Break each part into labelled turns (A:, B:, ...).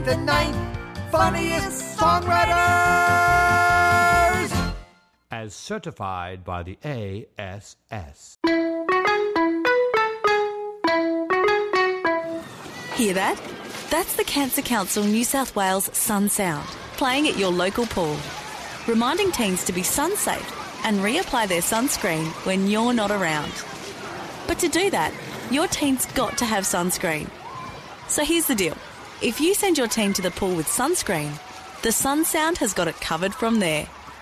A: the 9 funniest songwriters!
B: As certified by the ASS.
C: Hear that? That's the Cancer Council New South Wales Sun Sound, playing at your local pool, reminding teens to be sun safe and reapply their sunscreen when you're not around. But to do that, your teen's got to have sunscreen. So here's the deal. If you send your teen to the pool with sunscreen, the Sun Sound has got it covered from there.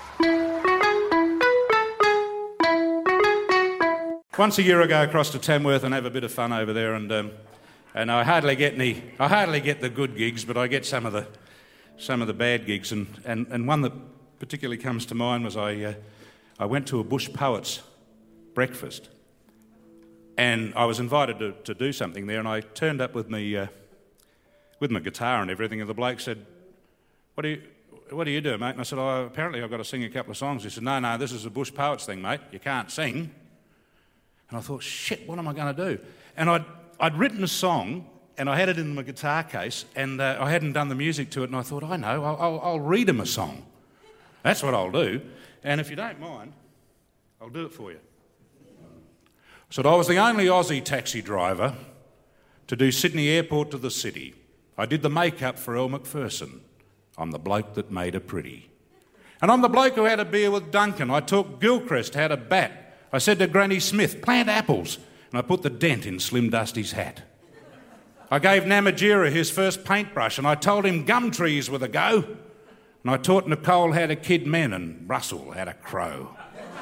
D: Once a year I go across to Tamworth and have a bit of fun over there, and I hardly get the good gigs, but I get some of the bad gigs, and one that particularly comes to mind was I went to a Bush Poets breakfast, and I was invited to do something there, and I turned up with my guitar and everything, and the bloke said, What do you do, mate? And I said, apparently I've got to sing a couple of songs. He said, no, this is a Bush Poets thing, mate. You can't sing. And I thought, shit, what am I going to do? And I'd written a song, and I had it in my guitar case, and I hadn't done the music to it, and I thought, I know, I'll read him a song. That's what I'll do. And if you don't mind, I'll do it for you. I said, I was the only Aussie taxi driver to do Sydney Airport to the city. I did the makeup for Elle Macpherson. I'm the bloke that made her pretty. And I'm the bloke who had a beer with Duncan. I taught Gilchrist how to bat. I said to Granny Smith, plant apples. And I put the dent in Slim Dusty's hat. I gave Namatjira his first paintbrush, and I told him gum trees were the go. And I taught Nicole how to kid men and Russell how to crow.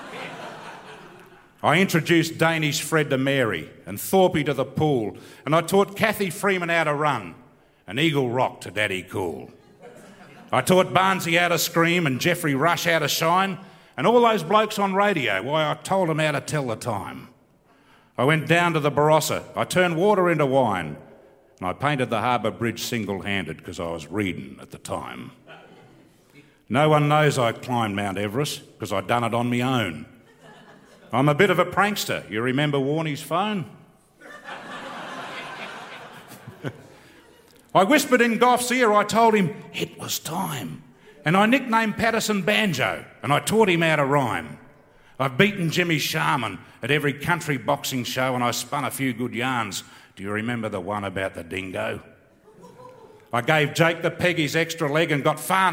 D: I introduced Danish Fred to Mary and Thorpe to the pool, and I taught Kathy Freeman how to run and Eagle Rock to Daddy Cool. I taught Barnsey how to scream and Jeffrey Rush how to shine, and all those blokes on radio, why, I told them how to tell the time. I went down to the Barossa, I turned water into wine, and I painted the Harbour Bridge single-handed because I was reading at the time. No one knows I climbed Mount Everest because I'd done it on my own. I'm a bit of a prankster. You remember Warnie's phone? I whispered in Goff's ear, I told him it was time. And I nicknamed Patterson Banjo, and I taught him how to rhyme. I've beaten Jimmy Sharman at every country boxing show, and I spun a few good yarns. Do you remember the one about the dingo? I gave Jake the Peg his extra leg and got far